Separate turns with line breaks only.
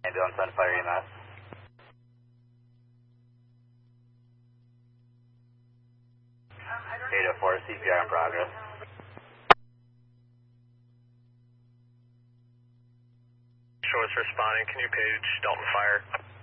Doing Sunfire EMS. Data 4, CPR in progress.
Show us responding. Can you page Dalton Fire?